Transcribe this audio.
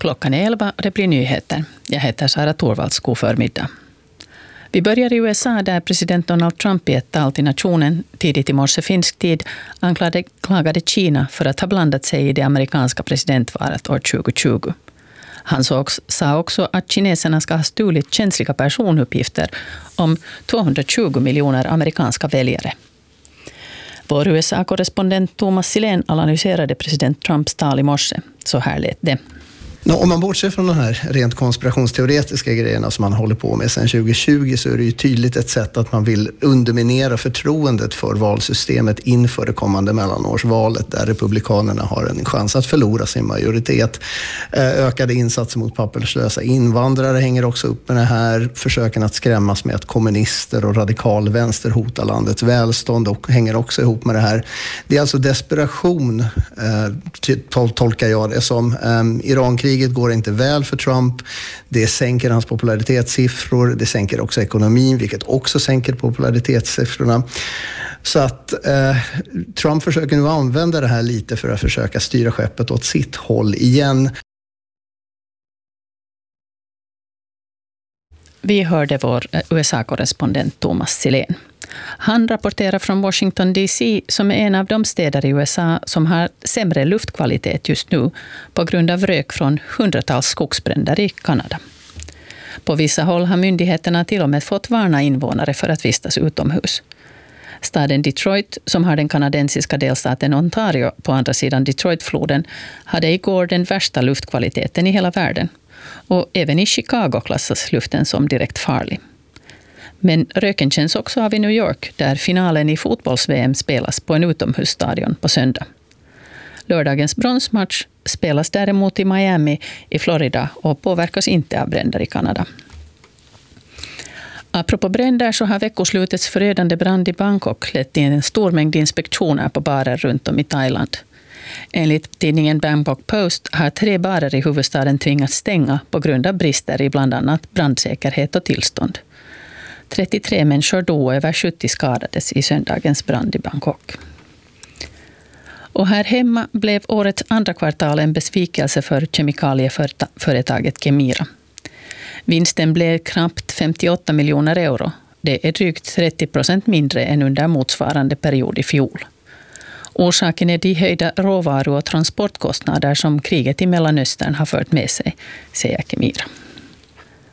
Klockan är 11 och det blir nyheter. Jag heter Sara Torvalds. God förmiddag. Vi börjar i USA där president Donald Trump i ett tal till nationen tidigt i morse finsk tid anklagade Kina för att ha blandat sig i det amerikanska presidentvalet år 2020. Han sa också att kineserna ska ha stulit känsliga personuppgifter om 220 miljoner amerikanska väljare. Vår USA-korrespondent Thomas Silén analyserade president Trumps tal i morse. Så här lät det. Om man bortser från de här rent konspirationsteoretiska grejerna som man håller på med sedan 2020 så är det ju tydligt ett sätt att man vill underminera förtroendet för valsystemet inför det kommande mellanårsvalet där republikanerna har en chans att förlora sin majoritet. Ökade insatser mot papperslösa invandrare hänger också upp med det här. Försöken att skrämmas med att kommunister och radikal vänster hotar landets välstånd och hänger också ihop med det här. Det är alltså desperation, tolkar jag det som. Irankriget går inte väl för Trump. Det sänker hans popularitetssiffror. Det sänker också ekonomin, vilket också sänker popularitetssiffrorna. Så att Trump försöker nu använda det här lite för att försöka styra skeppet åt sitt håll igen. Vi hörde vår USA-korrespondent Thomas Silén. Han rapporterar från Washington DC som är en av de städer i USA som har sämre luftkvalitet just nu på grund av rök från hundratals skogsbränder i Kanada. På vissa håll har myndigheterna till och med fått varna invånare för att vistas utomhus. Staden Detroit, som har den kanadensiska delstaten Ontario på andra sidan Detroitfloden, hade igår den värsta luftkvaliteten i hela världen. Och även i Chicago klassas luften som direkt farlig. Men röken känns också av i New York, där finalen i fotbolls-VM spelas på en utomhusstadion på söndag. Lördagens bronsmatch spelas däremot i Miami i Florida och påverkas inte av bränder i Kanada. Apropå bränder så har veckoslutets förödande brand i Bangkok lett till en stor mängd inspektioner på barer runt om i Thailand. Enligt tidningen Bangkok Post har 3 barer i huvudstaden tvingats stänga på grund av brister i bland annat brandsäkerhet och tillstånd. 33 människor dog och över 70 skadades i söndagens brand i Bangkok. Och här hemma blev årets andra kvartal en besvikelse för kemikalieföretaget Kemira. Vinsten blev knappt 58 miljoner euro. Det är drygt 30% mindre än under motsvarande period i fjol. Orsaken är de höjda råvaru- och transportkostnader som kriget i Mellanöstern har fört med sig, säger Kemira.